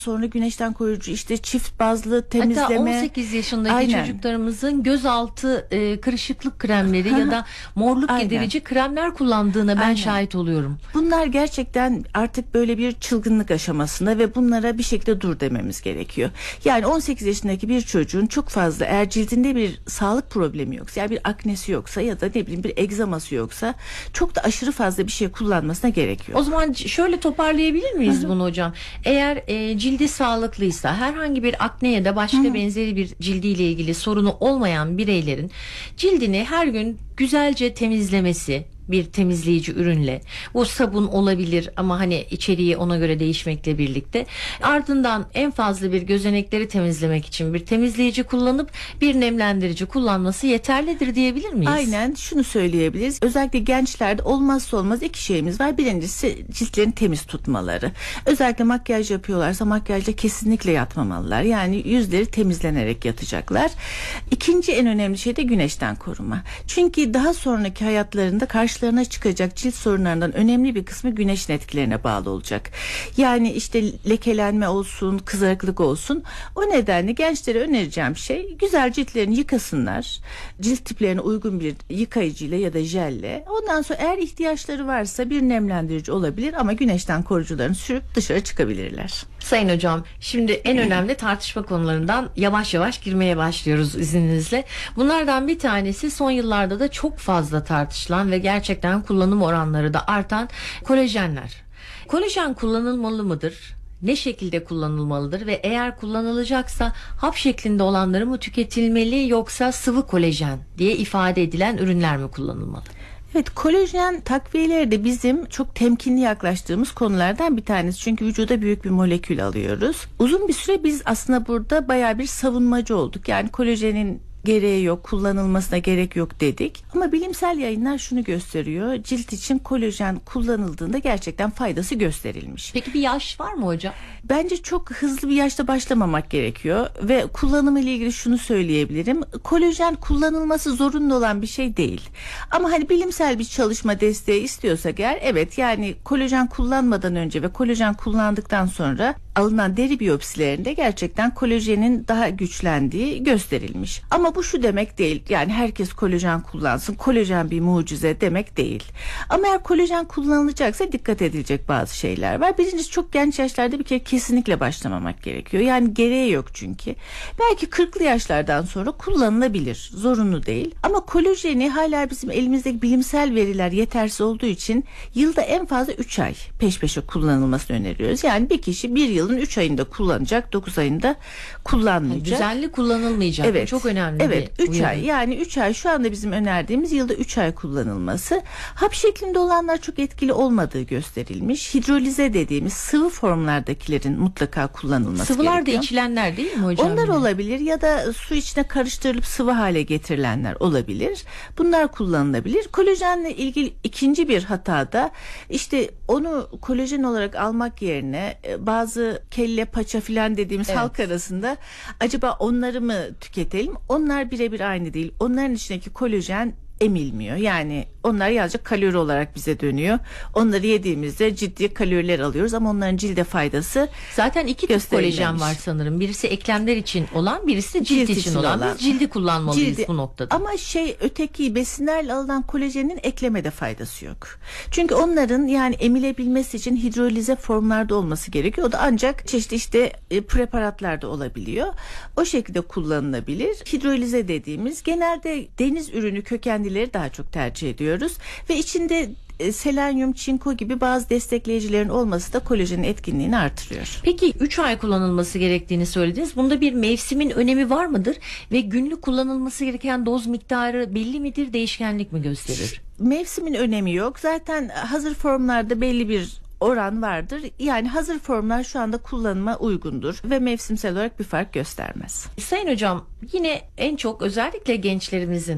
Sonra güneşten koruyucu, işte çift bazlı temizleme. Hatta 18 yaşındaki çocuklarımızın gözaltı kırışıklık kremleri ya da morluk giderici kremler kullandığına ben şahit oluyorum. Bunlar gerçekten artık böyle bir çılgınlık aşamasında ve bunlara bir şekilde dur dememiz gerekiyor. Yani 18 yaşındaki bir çocuğun çok fazla, eğer cildinde bir sağlık problemi yoksa, yani bir aknesi yoksa ya da ne bileyim bir egzaması yoksa, çok da aşırı fazla bir şey kullanmasına gerek yok. O zaman şöyle toparlayabilir miyiz bunu hocam? Eğer cildi sağlıklıysa, herhangi bir akne ya da başka benzeri bir cildiyle ilgili sorunu olmayan bireylerin cildini her gün güzelce temizlemesi, bir temizleyici ürünle, bu sabun olabilir ama hani içeriği ona göre değişmekle birlikte, ardından en fazla bir gözenekleri temizlemek için bir temizleyici kullanıp bir nemlendirici kullanması yeterlidir diyebilir miyiz? Aynen, şunu söyleyebiliriz. Özellikle gençlerde olmazsa olmaz iki şeyimiz var. Birincisi ciltlerini temiz tutmaları. Özellikle makyaj yapıyorlarsa makyajla kesinlikle yatmamalılar. Yani yüzleri temizlenerek yatacaklar. İkinci en önemli şey de güneşten koruma. Çünkü daha sonraki hayatlarında karşılarına çıkacak cilt sorunlarından önemli bir kısmı güneşin etkilerine bağlı olacak. Yani işte lekelenme olsun, kızarıklık olsun. O nedenle gençlere önereceğim şey, güzel ciltlerini yıkasınlar. Cilt tiplerine uygun bir yıkayıcıyla ya da jelle. Ondan sonra eğer ihtiyaçları varsa bir nemlendirici olabilir ama güneşten koruyucularını sürüp dışarı çıkabilirler. Sayın hocam, şimdi en önemli tartışma konularından yavaş yavaş girmeye başlıyoruz izninizle. Bunlardan bir tanesi son yıllarda da çok fazla tartışılan ve gerçekten kullanım oranları da artan kolajenler. Kolajen kullanılmalı mıdır? Ne şekilde kullanılmalıdır ve eğer kullanılacaksa hap şeklinde olanları mı tüketilmeli, yoksa sıvı kolajen diye ifade edilen ürünler mi kullanılmalı? Evet, kolajen takviyeleri de bizim çok temkinli yaklaştığımız konulardan bir tanesi. Çünkü vücuda büyük bir molekül alıyoruz. Uzun bir süre biz aslında burada bayağı bir savunmacı olduk. Yani kolajenin gereği yok, kullanılmasına gerek yok dedik. Ama bilimsel yayınlar şunu gösteriyor: cilt için kolajen kullanıldığında gerçekten faydası gösterilmiş. Peki bir yaş var mı hocam? Bence çok hızlı bir yaşta başlamamak gerekiyor ve kullanımı ile ilgili şunu söyleyebilirim: kolajen kullanılması zorunlu olan bir şey değil. Ama hani bilimsel bir çalışma desteği istiyorsak eğer, evet, yani kolajen kullanmadan önce ve kolajen kullandıktan sonra alınan deri biyopsilerinde gerçekten kolajenin daha güçlendiği gösterilmiş. Ama bu şu demek değil, yani herkes kolajen kullansın, kolajen bir mucize demek değil. Ama eğer kolajen kullanılacaksa dikkat edilecek bazı şeyler var. Birincisi, çok genç yaşlarda bir kere kesinlikle başlamamak gerekiyor. Yani gereği yok çünkü. Belki 40'lı yaşlardan sonra kullanılabilir, zorunlu değil. Ama kolajeni hala bizim elimizdeki bilimsel veriler yetersiz olduğu için yılda en fazla 3 ay peş peşe kullanılmasını öneriyoruz. Yani bir kişi bir yılın 3 ayında kullanacak, 9 ayında kullanmayacak. Düzenli kullanılmayacak. Evet. Çok önemli. Evet, 3 ay. Yani 3 ay şu anda bizim önerdiğimiz, yılda 3 ay kullanılması. Hap şeklinde olanlar çok etkili olmadığı gösterilmiş. Hidrolize dediğimiz sıvı formlardakilerin mutlaka kullanılması Sıvılar gerekiyor. da içilenler değil mi hocam? Onlar olabilir ya da su içine karıştırılıp sıvı hale getirilenler olabilir. Bunlar kullanılabilir. Kolajenle ilgili ikinci bir hata da, işte onu kolajen olarak almak yerine bazı kelle paça filan dediğimiz halk arasında acaba onları mı tüketelim? Onlar birebir aynı değil. Onların içindeki kolajen emilmiyor. Yani onlar yalnızca kalori olarak bize dönüyor. Onları yediğimizde ciddi kaloriler alıyoruz ama onların cilde faydası zaten iki tip kolajen var sanırım. Birisi eklemler için olan, birisi de cilt için olan. Biz cildi kullanmalıyız bu noktada. Ama öteki besinlerle alınan kolajenin eklemede faydası yok. Çünkü onların yani emilebilmesi için hidrolize formlarda olması gerekiyor. O da ancak çeşitli preparatlarda olabiliyor. O şekilde kullanılabilir. Hidrolize dediğimiz, genelde deniz ürünü kökenlileri daha çok tercih ediyoruz ve içinde selenyum, çinko gibi bazı destekleyicilerin olması da kolajenin etkinliğini artırıyor. Peki 3 ay kullanılması gerektiğini söylediniz. Bunda bir mevsimin önemi var mıdır? Ve günlük kullanılması gereken doz miktarı belli midir? Değişkenlik mi gösterir? Mevsimin önemi yok. Zaten hazır formlarda belli bir oran vardır. Yani hazır formlar şu anda kullanıma uygundur ve mevsimsel olarak bir fark göstermez. Sayın hocam, yine en çok özellikle gençlerimizin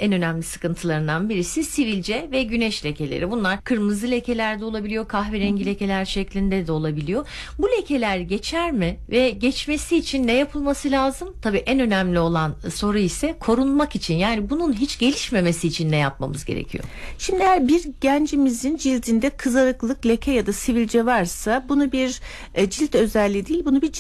en önemli sıkıntılarından birisi sivilce ve güneş lekeleri. Bunlar kırmızı lekeler de olabiliyor, kahverengi lekeler şeklinde de olabiliyor. Bu lekeler geçer mi ve geçmesi için ne yapılması lazım? Tabii en önemli olan soru ise korunmak için, yani bunun hiç gelişmemesi için ne yapmamız gerekiyor? Şimdi eğer bir gencimizin cildinde kızarıklık, leke ya da sivilce varsa bunu bir cilt özelliği değil, bunu bir